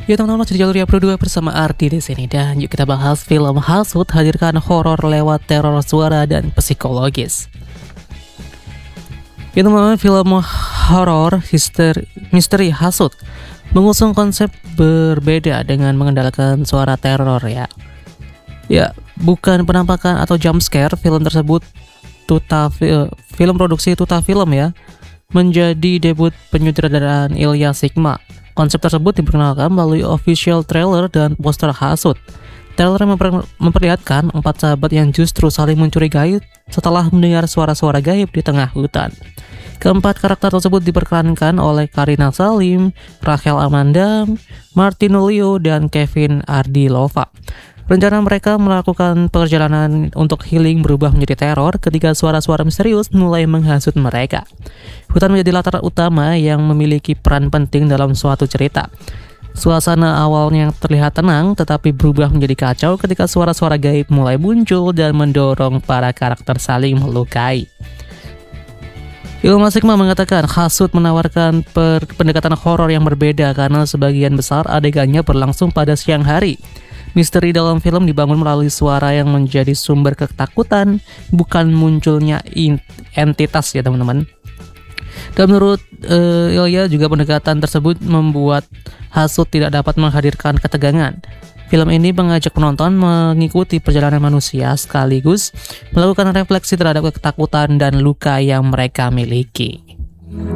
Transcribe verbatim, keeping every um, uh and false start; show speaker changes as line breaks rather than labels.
Ya teman-teman, masih di jalur Yapro dua bersama Ardi di sini, dan yuk kita bahas film Hasud hadirkan horor lewat teror suara dan psikologis. Ya teman-teman, film horor hister- misteri Hasud mengusung konsep berbeda dengan mengandalkan suara teror ya. Ya, bukan penampakan atau jump scare. Film tersebut Tuta film produksi Tuta Film ya, menjadi debut penyutradaraan Ilya Sigma. Konsep tersebut diperkenalkan melalui official trailer dan poster Hasud. Trailer memper- memperlihatkan empat sahabat yang justru saling mencurigai setelah mendengar suara-suara gaib di tengah hutan. Keempat karakter tersebut diperankan oleh Karina Salim, Rachel Amanda, Martino Leo, dan Kevin Ardilova. Rencana mereka melakukan perjalanan untuk healing berubah menjadi teror ketika suara-suara misterius mulai menghasut mereka. Hutan menjadi latar utama yang memiliki peran penting dalam suatu cerita. Suasana awalnya terlihat tenang tetapi berubah menjadi kacau ketika suara-suara gaib mulai muncul dan mendorong para karakter saling melukai. Ilmu Sigma mengatakan Hasud menawarkan per- pendekatan horor yang berbeda karena sebagian besar adegannya berlangsung pada siang hari. Misteri dalam film dibangun melalui suara yang menjadi sumber ketakutan, bukan munculnya entitas ya teman-teman. Dan menurut uh, Ilya juga pendekatan tersebut membuat Hasud tidak dapat menghadirkan ketegangan. Film ini mengajak penonton mengikuti perjalanan manusia sekaligus melakukan refleksi terhadap ketakutan dan luka yang mereka miliki.